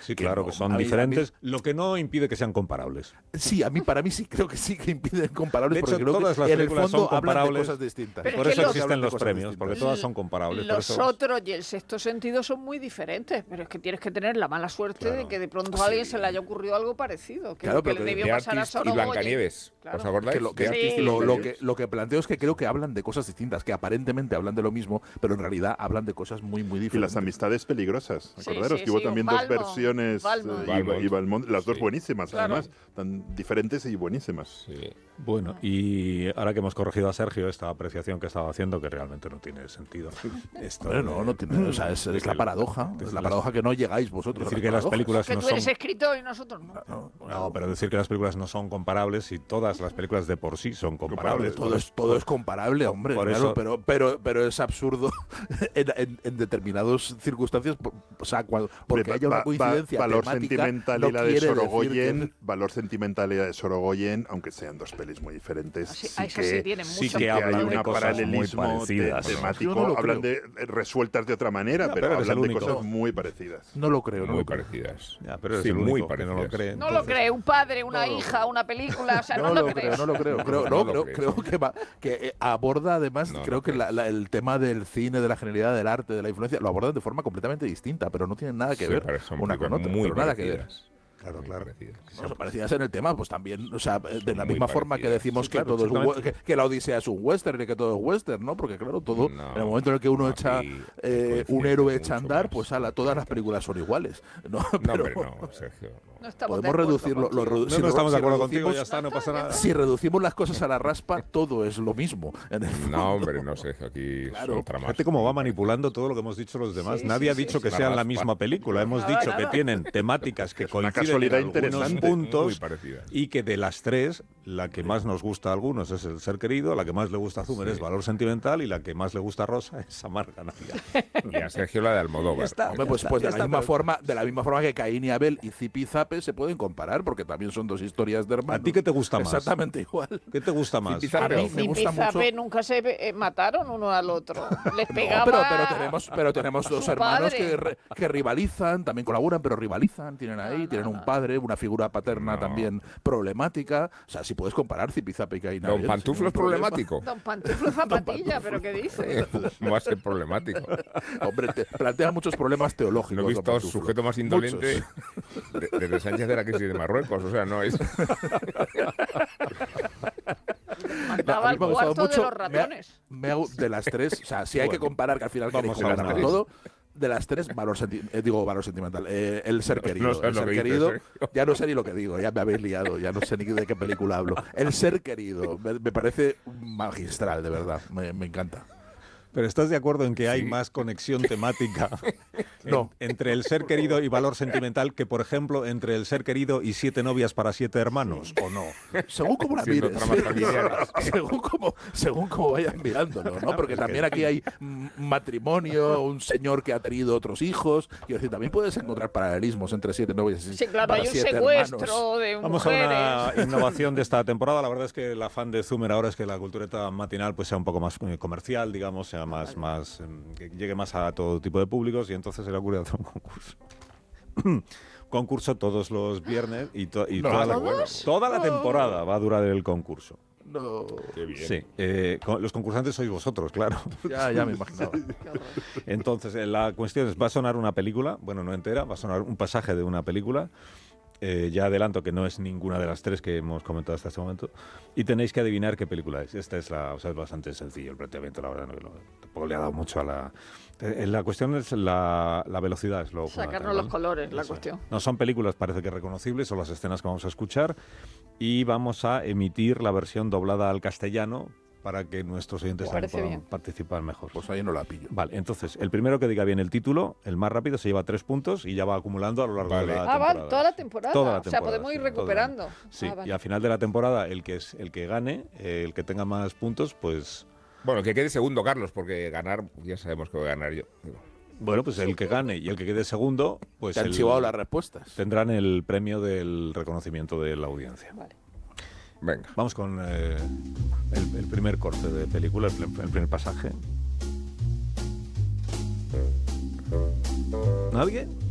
Sí, claro, que son diferentes, lo que no impide que sean comparables. Sí, para mí sí, creo que sí que impiden comparables. De hecho, porque creo todas que las en el películas fondo son hablan de comparables. cosas distintas. Pero Por es que eso los- existen los cosas premios, distintas. porque todas son comparables. por Los eso... otros y el sexto sentido son muy diferentes, pero es que tienes que tener la mala suerte de que de pronto a alguien se le haya ocurrido algo parecido, que Claro, es lo que pero le que debió de pasar a Artist y Sorogoyen. Blancanieves. Claro. ¿Os acordáis? Que De Artist y lo Blancanieves. que planteo es que creo que hablan de cosas distintas, que aparentemente hablan de lo mismo, pero en realidad hablan de cosas muy, muy Y diferentes. las amistades peligrosas. Sí, Acordaros sí, que hubo sí, también Valmont, dos versiones Valmont. y Valmont, las dos Sí. buenísimas, Claro. además, tan diferentes y buenísimas. Sí. Bueno, y ahora que hemos corregido a Sergio esta apreciación que estaba haciendo, que realmente no tiene sentido. Esto Bueno, no tiene, o sea, es la paradoja, es la paradoja que no llegáis vosotros. decir a que las paradojas. películas Que no tú eres son... escritor y nosotros no. No, pero decir que las películas no son comparables y todas las películas de por sí son comparables. Todo es comparable, hombre, por claro, eso- pero es absurdo en determinadas circunstancias, o sea, porque haya una coincidencia valor temática, sentimental no y la de quiere decir Sorogoyen, valor sentimental y la de Sorogoyen, aunque sean dos pelis muy diferentes, Así- sí eso sí que tienen sí mucho que que hablan hay de un cosas muy paralelismo parecidas, ¿no? temático, Yo no lo hablan creo. de resueltas de otra manera, No, pero pero eres hablan el de único. cosas muy parecidas. No lo creo, no Muy lo creo. parecidas. Ya, pero eres Sí, el muy único que no lo parecidas. cree. No lo entonces- cree, un padre, una hija, una película, o sea, no, lo crees. No lo creo. No lo Creo que aborda además, No, creo no que crees. el tema del cine, de la genialidad, del arte, de la influencia, lo abordan de forma completamente distinta, pero no tienen nada que Sí, ver son una con películas otra. muy Pero nada que ver. parecidas. Claro, Muy claro. parecidas. No, son parecidas en el tema, pues también, o sea, de la Muy misma forma que parecidas. decimos Sí, que claro, todo es exactamente. que la Odisea es un western y que todo es western, ¿no? Porque claro, todo, No, en el momento en el que uno aquí echa coincide un héroe echa a mucho andar, más. pues todas las películas son iguales. No, No, pero hombre, no, Sergio. No. No estamos de podemos acuerdo reducirlo. contigo. No, si no estamos de acuerdo contigo, reducimos- ya está, no pasa nada. Si reducimos las cosas a la raspa, todo es lo mismo. En el fondo. No, hombre, no, Sergio, aquí Claro. son tramas. Fíjate cómo va manipulando todo lo que hemos dicho los demás. Sí, Nadie sí, ha sí, dicho sí. que Una sean la raspa. misma película. Hemos Nada, dicho que nada. tienen temáticas que Es una coinciden casualidad en algunos interesante, muy puntos parecida. y que de las tres, la que más nos gusta a algunos es El ser querido, la que más le gusta a Zumer es Valor sentimental y la que más le gusta a Rosa es Amarga Navidad. Y a Sergio la de Almodóvar. Hombre, pues, de la misma forma, que Caín y Abel y Zipi y Zape se pueden comparar, porque también son dos historias de hermanos. ¿A ti qué te gusta más? Exactamente igual. ¿Qué te gusta más? Zipi y Zape. A mí me Zipi y gusta Zape mucho. nunca se mataron uno al otro. Les No, pegaba. pero tenemos dos su hermanos padre. que rivalizan, también colaboran, pero rivalizan, tienen un padre, una figura paterna No. también problemática. O sea, si puedes comparar Zipi y Zape y Caín y Don Abel, Pantuflo sin es ningún problema. problemático. Don Pantuflo Zapatilla, pero ¿qué dice? Va a ser problemático. Hombre, plantea muchos problemas teológicos. No he visto Don al Pantuflo. sujeto más indolente Muchos. desde Sánchez de la crisis de Marruecos. O sea, no es. Mandaba A al mí me ha gustado cuarto de mucho, los ratones. de las tres, o sea, si hay que comparar, que al final Vamos queréis a comparar una. todo, de las tres, valor sentimental, el ser querido. no sabes El lo ser que dices, querido, Sergio. ya no sé ni lo que digo, ya me habéis liado, ya no sé ni de qué película hablo. El ser querido, me parece magistral, de verdad, me encanta. Pero ¿estás de acuerdo en que hay Sí. más conexión temática No. entre El ser querido y Valor sentimental que, por ejemplo, entre El ser querido y 7 novias para 7 hermanos? ¿O no? Según como la Siendo mires, tramas familiares. según como vayan mirándolo, ¿no? Porque también aquí hay matrimonio, un señor que ha tenido otros hijos. Quiero decir, también puedes encontrar paralelismos entre 7 novias y Sí, claro, para hay un 7 secuestro hermanos. de Vamos a mujeres. una innovación de esta temporada. La verdad es que el afán de Zumer ahora es que la cultureta matinal pues sea un poco más comercial, digamos, sea más que llegue más a todo tipo de públicos, y entonces se le ha ocurrido hacer un concurso. Concurso todos los viernes y, No, toda la temporada va a durar el concurso. No, Qué bien. Sí, los concursantes sois vosotros, claro. ya me imaginaba. Entonces, la cuestión es, va a sonar una película, bueno, no entera, va a sonar un pasaje de una película. Ya adelanto que no es ninguna de las tres que hemos comentado hasta este momento. Y tenéis que adivinar qué película es. Esta es es bastante sencillo el planteamiento, la verdad. Tampoco le ha dado mucho a la... La cuestión es la velocidad. Es lo Sacarnos fundamental, los ¿vale? colores, la Eso es. cuestión. No son películas, parece que reconocibles, son las escenas que vamos a escuchar. Y vamos a emitir la versión doblada al castellano para que nuestros oyentes Me también parece puedan bien. participar mejor. Pues ahí no la pillo. Vale, entonces, el primero que diga bien el título, el más rápido, se lleva 3 puntos y ya va acumulando a lo largo Vale. de la Ah, temporada. va, toda la temporada. Toda la O sea, temporada, podemos ir sí, todo el recuperando. año. Sí, Ah, vale. y al final de la temporada, el que gane, el que tenga más puntos, pues... Bueno, que quede segundo, Carlos, porque ganar, ya sabemos que voy a ganar yo. Bueno, pues el que gane y el que quede segundo, pues Te han chivado las respuestas. tendrán el premio del reconocimiento de la audiencia. Vale. Venga. Vamos con el primer corte de película, el primer pasaje. ¿Nadie?